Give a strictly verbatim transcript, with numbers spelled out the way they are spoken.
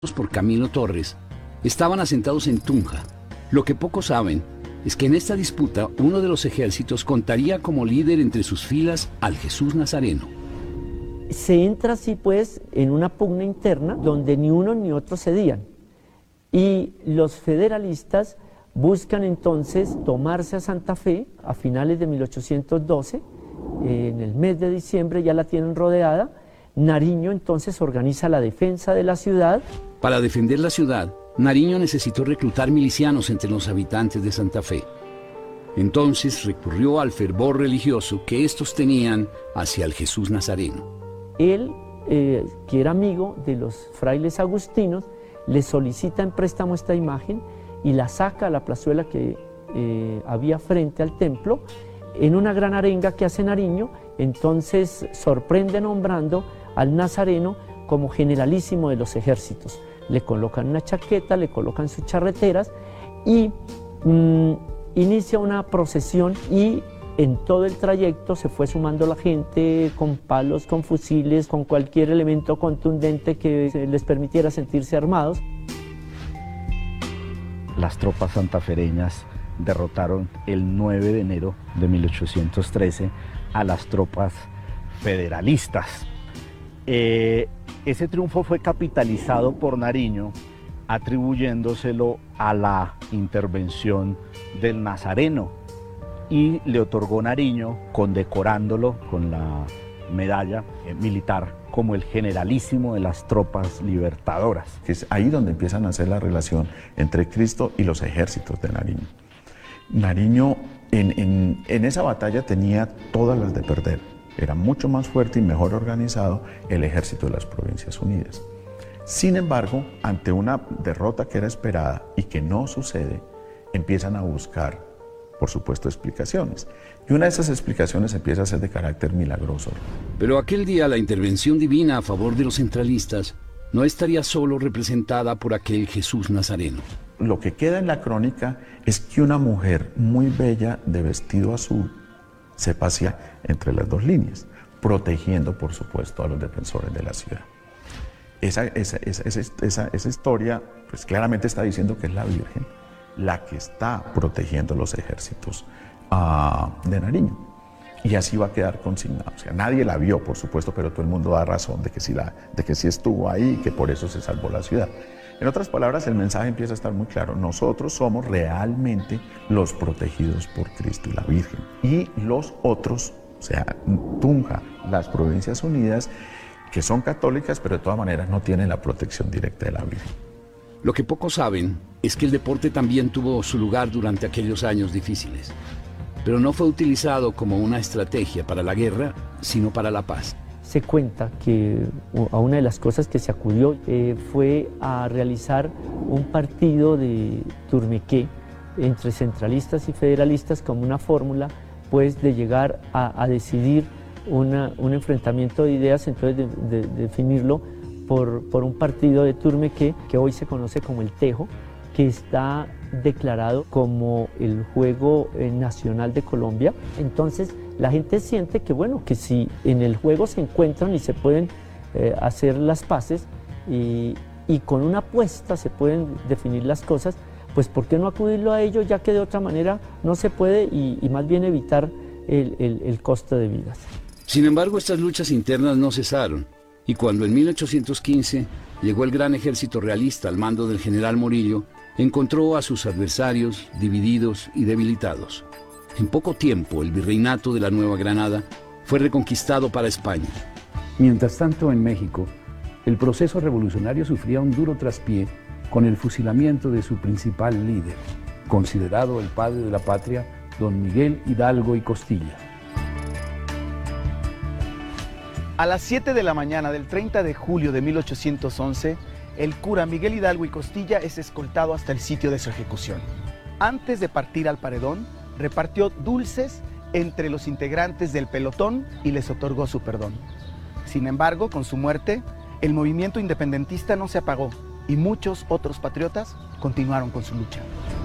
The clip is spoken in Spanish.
por Camilo Torres, estaban asentados en Tunja. Lo que pocos saben es que en esta disputa uno de los ejércitos contaría como líder entre sus filas al Jesús Nazareno. Se entra así pues en una pugna interna donde ni uno ni otro cedían. Y los federalistas buscan entonces tomarse a Santa Fe a finales de mil ochocientos doce, en el mes de diciembre ya la tienen rodeada. Nariño entonces organiza la defensa de la ciudad. Para defender la ciudad, Nariño necesitó reclutar milicianos entre los habitantes de Santa Fe. Entonces recurrió al fervor religioso que estos tenían hacia el Jesús Nazareno. Él, eh, que era amigo de los frailes agustinos, le solicita en préstamo esta imagen y la saca a la plazuela que eh, había frente al templo en una gran arenga que hace Nariño. Entonces sorprende nombrando al Nazareno como generalísimo de los ejércitos. Le colocan una chaqueta, le colocan sus charreteras y mmm, inicia una procesión, y en todo el trayecto se fue sumando la gente con palos, con fusiles, con cualquier elemento contundente que les permitiera sentirse armados. Las tropas santafereñas derrotaron el nueve de enero de mil ochocientos trece a las tropas federalistas. Eh, ese triunfo fue capitalizado por Nariño, atribuyéndoselo a la intervención del Nazareno, y le otorgó Nariño, condecorándolo con la medalla eh, militar como el generalísimo de las tropas libertadoras. Es ahí donde empiezan a hacer la relación entre Cristo y los ejércitos de Nariño. Nariño en, en, en esa batalla tenía todas las de perder. Era mucho más fuerte y mejor organizado el ejército de las Provincias Unidas. Sin embargo, ante una derrota que era esperada y que no sucede, empiezan a buscar, por supuesto, explicaciones. Y una de esas explicaciones empieza a ser de carácter milagroso. Pero aquel día la intervención divina a favor de los centralistas no estaría solo representada por aquel Jesús Nazareno. Lo que queda en la crónica es que una mujer muy bella de vestido azul se pasea entre las dos líneas, protegiendo, por supuesto, a los defensores de la ciudad. Esa, esa, esa, esa, esa, esa historia pues, claramente está diciendo que es la Virgen la que está protegiendo los ejércitos uh, de Nariño. Y así va a quedar consignado. O sea, nadie la vio, por supuesto, pero todo el mundo da razón de que sí, la, de que sí estuvo ahí y que por eso se salvó la ciudad. En otras palabras, el mensaje empieza a estar muy claro. Nosotros somos realmente los protegidos por Cristo y la Virgen. Y los otros, o sea, Tunja, las Provincias Unidas, que son católicas, pero de todas maneras no tienen la protección directa de la Virgen. Lo que pocos saben es que el deporte también tuvo su lugar durante aquellos años difíciles, pero no fue utilizado como una estrategia para la guerra, sino para la paz. Se cuenta que a una de las cosas que se acudió eh, fue a realizar un partido de turmequé entre centralistas y federalistas como una fórmula pues, de llegar a, a decidir una, un enfrentamiento de ideas, entonces de, de, de definirlo por, por un partido de turmequé que hoy se conoce como el tejo, que está declarado como el juego nacional de Colombia. Entonces la gente siente que bueno, que si en el juego se encuentran y se pueden eh, hacer las paces y, y con una apuesta se pueden definir las cosas, pues ¿por qué no acudirlo a ello, ya que de otra manera no se puede y, y más bien evitar el, el, el costo de vidas? Sin embargo, estas luchas internas no cesaron, y cuando en mil ochocientos quince llegó el gran ejército realista al mando del general Morillo, encontró a sus adversarios divididos y debilitados. En poco tiempo, el virreinato de la Nueva Granada fue reconquistado para España. Mientras tanto, en México, el proceso revolucionario sufría un duro traspié con el fusilamiento de su principal líder, considerado el padre de la patria, don Miguel Hidalgo y Costilla. A las siete de la mañana del treinta de julio de mil ochocientos once, el cura Miguel Hidalgo y Costilla es escoltado hasta el sitio de su ejecución. Antes de partir al paredón, repartió dulces entre los integrantes del pelotón y les otorgó su perdón. Sin embargo, con su muerte, el movimiento independentista no se apagó y muchos otros patriotas continuaron con su lucha.